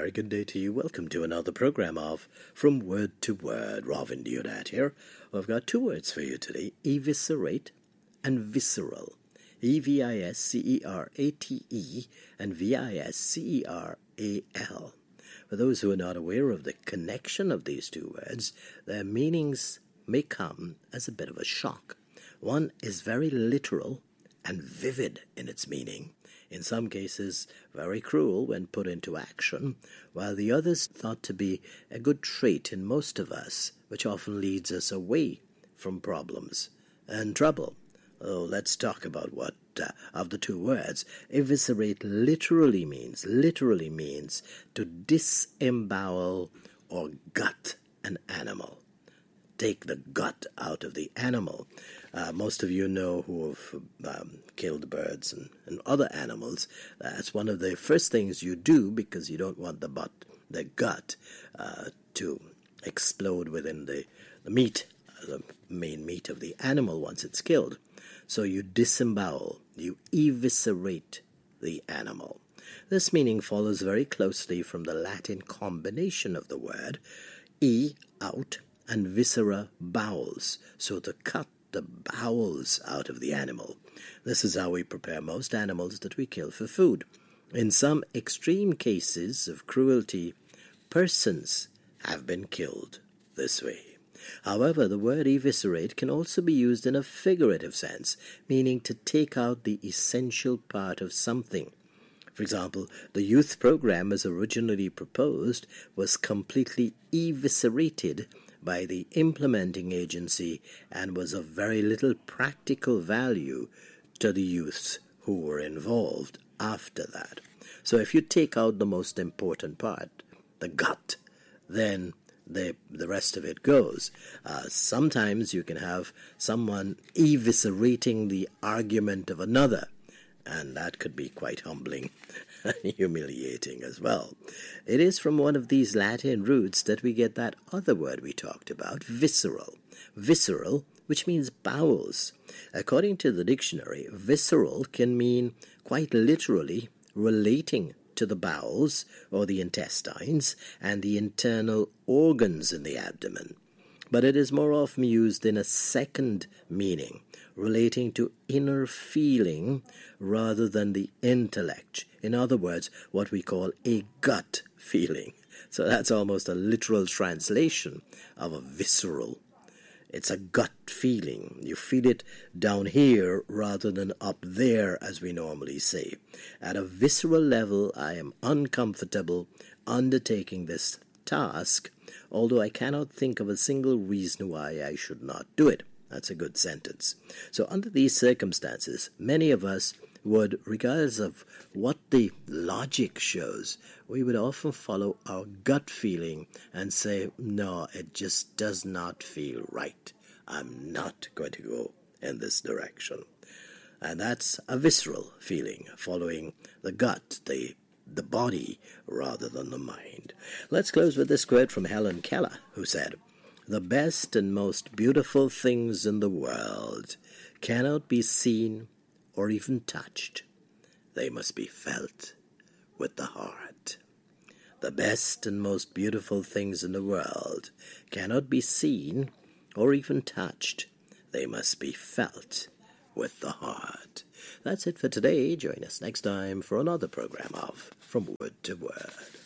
very good day to you. Welcome to another program of From Word to Word. Ravin Deodat here. I've got two words for you today, eviscerate and visceral. E-V-I-S-C-E-R-A-T-E and V-I-S-C-E-R-A-L. For those who are not aware of the connection of these two words, their meanings may come as a bit of a shock. One is very literal and vivid in its meaning, in some cases very cruel when put into action, while the other is thought to be a good trait in most of us, which often leads us away from problems and trouble. Oh, let's talk about what of the two words. Eviscerate literally means to disembowel or gut an animal. Take the gut out of the animal. Most of you know who have killed birds and other animals. That's one of the first things you do because you don't want the gut to explode within the meat, the main meat of the animal once it's killed. So you disembowel, you eviscerate the animal. This meaning follows very closely from the Latin combination of the word, e, out, and viscera, bowels, so to cut the bowels out of the animal. This is how we prepare most animals that we kill for food. In some extreme cases of cruelty, persons have been killed this way. However, the word eviscerate can also be used in a figurative sense, meaning to take out the essential part of something. For example, the youth program as originally proposed was completely eviscerated by the implementing agency and was of very little practical value to the youths who were involved after that. So if you take out the most important part, the gut, then the rest of it goes. Sometimes you can have someone eviscerating the argument of another, and that could be quite humbling and humiliating as well. It is from one of these Latin roots that we get that other word we talked about, visceral. Visceral, which means bowels. According to the dictionary, visceral can mean quite literally relating to the bowels or the intestines and the internal organs in the abdomen. But it is more often used in a second meaning, relating to inner feeling rather than the intellect. In other words, what we call a gut feeling. So that's almost a literal translation of a visceral. It's a gut feeling. You feel it down here rather than up there, as we normally say. At a visceral level, I am uncomfortable undertaking this task, although I cannot think of a single reason why I should not do it. That's a good sentence. So under these circumstances, many of us would, regardless of what the logic shows, we would often follow our gut feeling and say, no, it just does not feel right. I'm not going to go in this direction. And that's a visceral feeling, following the gut, the body, rather than the mind. Let's close with this quote from Helen Keller, who said, "The best and most beautiful things in the world cannot be seen or even touched. They must be felt with the heart." The best and most beautiful things in the world cannot be seen or even touched. They must be felt with the heart. That's it for today. Join us next time for another program of From Word to Word.